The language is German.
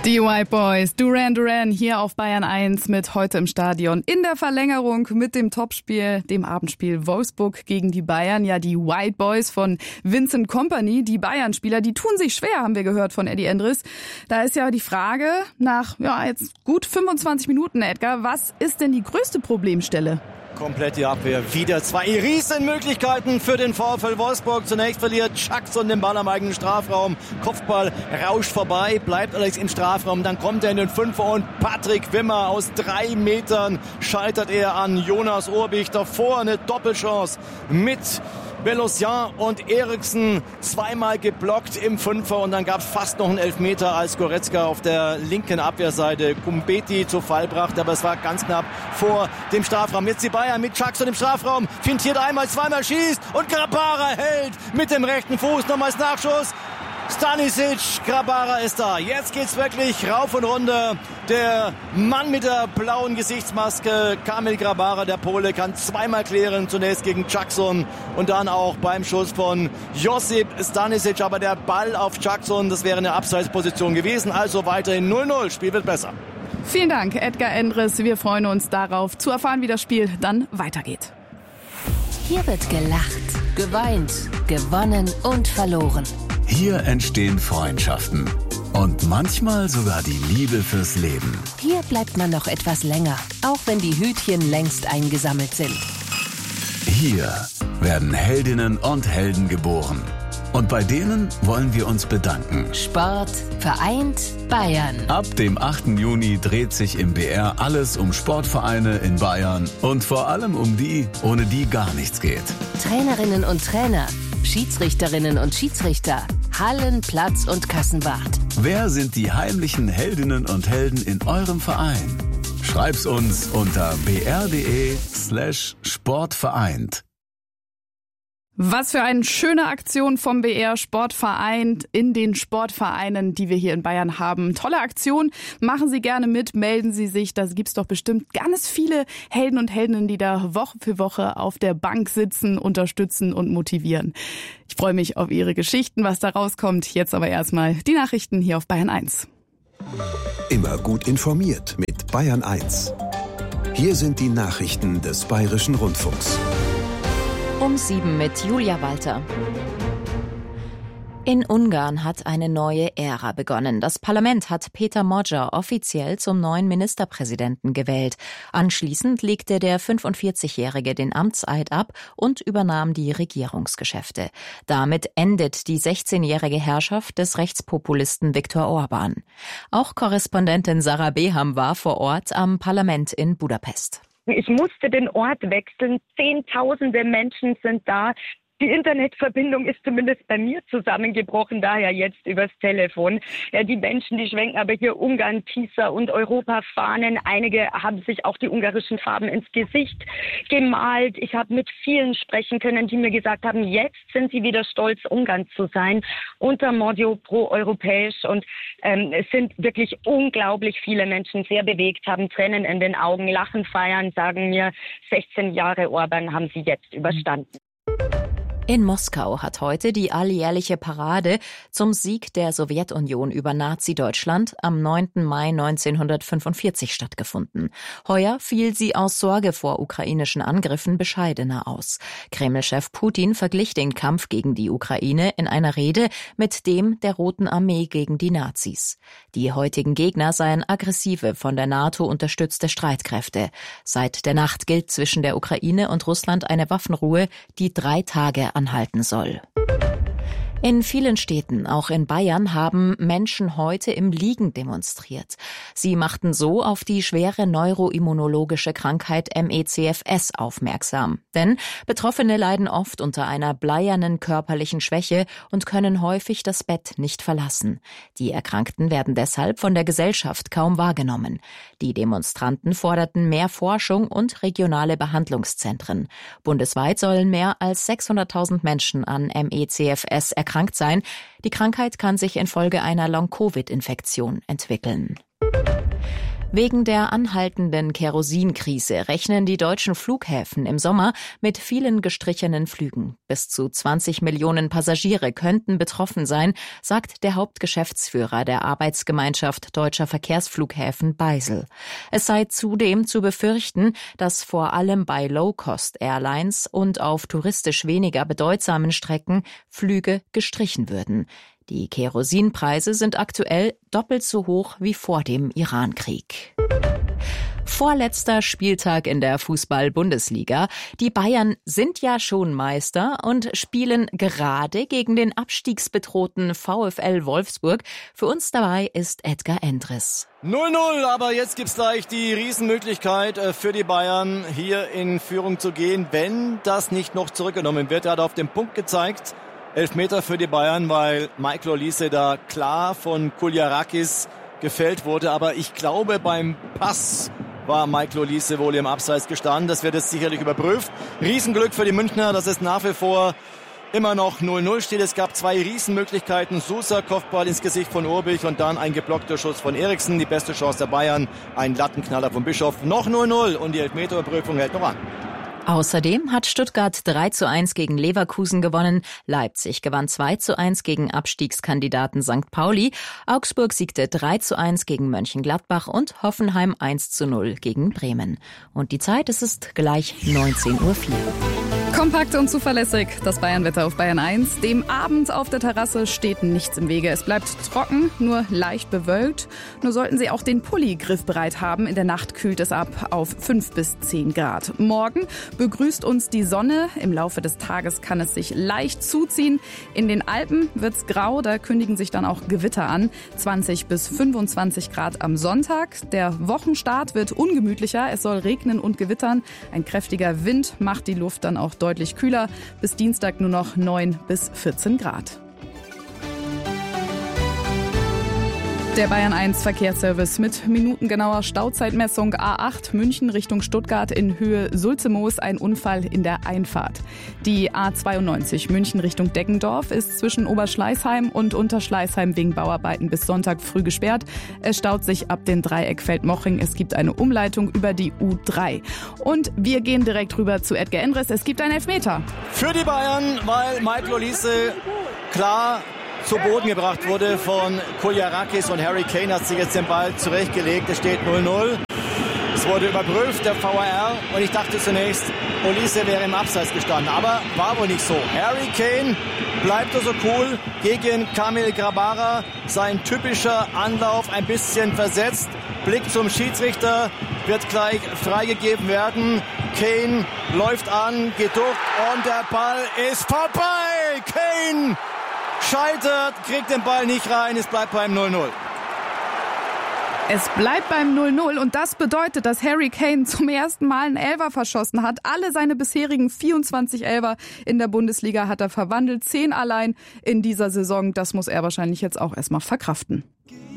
Die White Boys, Duran Duran hier auf Bayern 1 mit heute im Stadion in der Verlängerung mit dem Topspiel, dem Abendspiel Wolfsburg gegen die Bayern. Ja, die White Boys von Vincent Kompany, die Bayern-Spieler, die tun sich schwer, haben wir gehört von Eddie Endres. Da ist ja die Frage nach jetzt gut 25 Minuten, Edgar, was ist denn die größte Problemstelle? Komplett die Abwehr. Wieder zwei Riesenmöglichkeiten für den VfL Wolfsburg. Zunächst verliert Jackson den Ball am eigenen Strafraum. Kopfball rauscht vorbei, bleibt allerdings im Strafraum. Dann kommt er in den Fünfer und Patrick Wimmer aus 3 Metern scheitert er an Jonas Urbich. Davor eine Doppelchance mit Belosian und Eriksen zweimal geblockt im Fünfer und dann gab es fast noch einen Elfmeter, als Goretzka auf der linken Abwehrseite Kumbeti zu Fall brachte, aber es war ganz knapp vor dem Strafraum. Jetzt die Bayern mit Jackson im Strafraum, fintiert einmal, zweimal, schießt und Grabara hält mit dem rechten Fuß, nochmals Nachschuss. Stanisic, Grabara ist da. Jetzt geht's wirklich rauf und runter. Der Mann mit der blauen Gesichtsmaske, Kamil Grabara, der Pole, kann zweimal klären. Zunächst gegen Jackson und dann auch beim Schuss von Josip Stanisic. Aber der Ball auf Jackson, das wäre eine Abseitsposition gewesen. Also weiterhin 0-0. Spiel wird besser. Vielen Dank, Edgar Endres. Wir freuen uns darauf, zu erfahren, wie das Spiel dann weitergeht. Hier wird gelacht, geweint, gewonnen und verloren. Hier entstehen Freundschaften und manchmal sogar die Liebe fürs Leben. Hier bleibt man noch etwas länger, auch wenn die Hütchen längst eingesammelt sind. Hier werden Heldinnen und Helden geboren. Und bei denen wollen wir uns bedanken. Sport vereint Bayern. Ab dem 8. Juni dreht sich im BR alles um Sportvereine in Bayern und vor allem um die, ohne die gar nichts geht. Trainerinnen und Trainer, Schiedsrichterinnen und Schiedsrichter, Hallen, Platz und Kassenwart. Wer sind die heimlichen Heldinnen und Helden in eurem Verein? Schreib's uns unter br.de/sportvereint. Was für eine schöne Aktion vom BR Sportverein in den Sportvereinen, die wir hier in Bayern haben. Tolle Aktion, machen Sie gerne mit, melden Sie sich. Da gibt's doch bestimmt ganz viele Helden und Heldinnen, die da Woche für Woche auf der Bank sitzen, unterstützen und motivieren. Ich freue mich auf Ihre Geschichten, was da rauskommt. Jetzt aber erstmal die Nachrichten hier auf Bayern 1. Immer gut informiert mit Bayern 1. Hier sind die Nachrichten des Bayerischen Rundfunks. Um 7 mit Julia Walter. In Ungarn hat eine neue Ära begonnen. Das Parlament hat Peter Magyar offiziell zum neuen Ministerpräsidenten gewählt. Anschließend legte der 45-Jährige den Amtseid ab und übernahm die Regierungsgeschäfte. Damit endet die 16-jährige Herrschaft des Rechtspopulisten Viktor Orbán. Auch Korrespondentin Sarah Beham war vor Ort am Parlament in Budapest. Ich musste den Ort wechseln. Zehntausende Menschen sind da. Die Internetverbindung ist zumindest bei mir zusammengebrochen, daher jetzt übers Telefon. Ja, die Menschen, die schwenken aber hier Ungarn-Tisa und Europa-Fahnen. Einige haben sich auch die ungarischen Farben ins Gesicht gemalt. Ich habe mit vielen sprechen können, die mir gesagt haben, jetzt sind sie wieder stolz, Ungarn zu sein. Unter Motto pro-europäisch. Und es sind wirklich unglaublich viele Menschen sehr bewegt, haben Tränen in den Augen, lachen, feiern, sagen mir, 16 Jahre Orbán haben sie jetzt überstanden. In Moskau hat heute die alljährliche Parade zum Sieg der Sowjetunion über Nazi-Deutschland am 9. Mai 1945 stattgefunden. Heuer fiel sie aus Sorge vor ukrainischen Angriffen bescheidener aus. Kreml-Chef Putin verglich den Kampf gegen die Ukraine in einer Rede mit dem der Roten Armee gegen die Nazis. Die heutigen Gegner seien aggressive, von der NATO unterstützte Streitkräfte. Seit der Nacht gilt zwischen der Ukraine und Russland eine Waffenruhe, die 3 Tage anhalten soll. In vielen Städten, auch in Bayern, haben Menschen heute im Liegen demonstriert. Sie machten so auf die schwere neuroimmunologische Krankheit ME/CFS aufmerksam. Denn Betroffene leiden oft unter einer bleiernen körperlichen Schwäche und können häufig das Bett nicht verlassen. Die Erkrankten werden deshalb von der Gesellschaft kaum wahrgenommen. Die Demonstranten forderten mehr Forschung und regionale Behandlungszentren. Bundesweit sollen mehr als 600.000 Menschen an ME/CFS erkrankt sein. Die Krankheit kann sich infolge einer Long-Covid-Infektion entwickeln. Wegen der anhaltenden Kerosinkrise rechnen die deutschen Flughäfen im Sommer mit vielen gestrichenen Flügen. Bis zu 20 Millionen Passagiere könnten betroffen sein, sagt der Hauptgeschäftsführer der Arbeitsgemeinschaft Deutscher Verkehrsflughäfen Beisel. Es sei zudem zu befürchten, dass vor allem bei Low-Cost-Airlines und auf touristisch weniger bedeutsamen Strecken Flüge gestrichen würden. Die Kerosinpreise sind aktuell doppelt so hoch wie vor dem Irankrieg. Vorletzter Spieltag in der Fußball-Bundesliga. Die Bayern sind ja schon Meister und spielen gerade gegen den abstiegsbedrohten VfL Wolfsburg. Für uns dabei ist Edgar Endres. 0-0, aber jetzt gibt's gleich die Riesenmöglichkeit für die Bayern, hier in Führung zu gehen, wenn das nicht noch zurückgenommen wird. Er hat auf den Punkt gezeigt. Elfmeter für die Bayern, weil Michael Olise da klar von Kuljarakis gefällt wurde. Aber ich glaube, beim Pass war Michael Olise wohl im Abseits gestanden. Das wird jetzt sicherlich überprüft. Riesenglück für die Münchner, dass es nach wie vor immer noch 0-0 steht. Es gab 2 Riesenmöglichkeiten. Sousa, Kopfball ins Gesicht von Urbich und dann ein geblockter Schuss von Eriksen. Die beste Chance der Bayern, ein Lattenknaller von Bischof. Noch 0-0 und die Elfmeterüberprüfung hält noch an. Außerdem hat Stuttgart 3:1 gegen Leverkusen gewonnen, Leipzig gewann 2:1 gegen Abstiegskandidaten St. Pauli, Augsburg siegte 3:1 gegen Mönchengladbach und Hoffenheim 1:0 gegen Bremen. Und die Zeit, es ist gleich 19:04 Uhr. Kompakt und zuverlässig, das Bayernwetter auf Bayern 1. Dem Abend auf der Terrasse steht nichts im Wege. Es bleibt trocken, nur leicht bewölkt. Nur sollten Sie auch den Pulli griffbereit haben. In der Nacht kühlt es ab auf 5 bis 10 Grad. Morgen begrüßt uns die Sonne. Im Laufe des Tages kann es sich leicht zuziehen. In den Alpen wird's grau, da kündigen sich dann auch Gewitter an. 20 bis 25 Grad am Sonntag. Der Wochenstart wird ungemütlicher. Es soll regnen und gewittern. Ein kräftiger Wind macht die Luft dann auch deutlich kühler. Bis Dienstag nur noch 9 bis 14 Grad. Der Bayern 1 Verkehrsservice mit minutengenauer Stauzeitmessung A8 München Richtung Stuttgart in Höhe Sulzemoos, ein Unfall in der Einfahrt. Die A92 München Richtung Deggendorf ist zwischen Oberschleißheim und Unterschleißheim wegen Bauarbeiten bis Sonntag früh gesperrt. Es staut sich ab dem Dreieck Feldmoching. Es gibt eine Umleitung über die U3. Und wir gehen direkt rüber zu Edgar Endres. Es gibt einen Elfmeter. Für die Bayern, weil Michael Olise klar zu Boden gebracht wurde von Kuljarakis und Harry Kane hat sich jetzt den Ball zurechtgelegt. Es steht 0-0. Es wurde überprüft, der VAR, und ich dachte zunächst, Olise wäre im Abseits gestanden, aber war wohl nicht so. Harry Kane bleibt also cool gegen Kamil Grabara. Sein typischer Anlauf, ein bisschen versetzt. Blick zum Schiedsrichter, wird gleich freigegeben werden. Kane läuft an, geduckt und der Ball ist vorbei. Kane scheitert, kriegt den Ball nicht rein, es bleibt beim 0-0. Es bleibt beim 0-0 und das bedeutet, dass Harry Kane zum ersten Mal einen Elfer verschossen hat. Alle seine bisherigen 24 Elfer in der Bundesliga hat er verwandelt, 10 allein in dieser Saison. Das muss er wahrscheinlich jetzt auch erstmal verkraften.